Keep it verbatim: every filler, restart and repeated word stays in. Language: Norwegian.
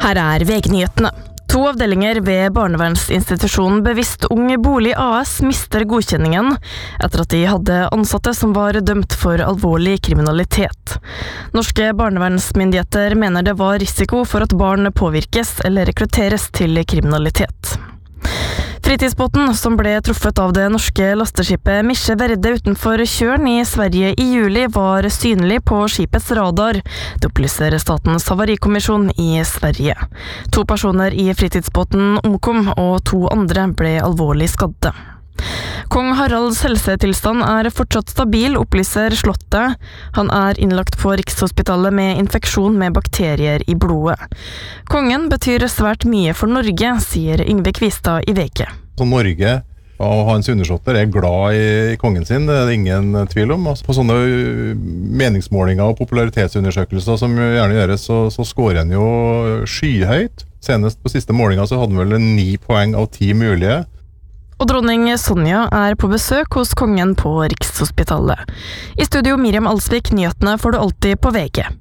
Her er V G-nyhetene. To avdelinger ved barnevernsinstitusjonen Bevisst Ung Bolig A S mister godkjenningen etter at de hadde ansatte som var dømt for alvorlig kriminalitet. Norske barnevernsmyndigheter mener det var risiko for at barn påvirkes eller rekrutteres til kriminalitet. Fritidsbåten som ble truffet av det norske lasteskipet Misje Verde utenfor Kjørn i Sverige i juli var synlig på skipets radar, det opplyser Statens havarikommisjon i Sverige. To personer i fritidsbåten omkom og to andre ble alvorlig skadde. Kong Haralds helsetilstand er fortsatt stabil, opplyser Slottet. Han er innlagt på Rikshospitalet med infeksjon med bakterier i blodet. Kongen betyr svært mye for Norge, sier Yngve Kvistad i V G. Så Norge og hans undersåtter er glad i kongen sin, det er det ingen tvil om. På sånne meningsmålinger og popularitetsundersøkelser som gjerne gjøres, så, så scorer han jo skyhøyt. Senest på siste målinger så hadde han vel ni poeng av ti mulige. Og dronning Sonja er på besøk hos kongen på Rikshospitalet. I studio Miriam Alsvik, nyhetene får du alltid på V G.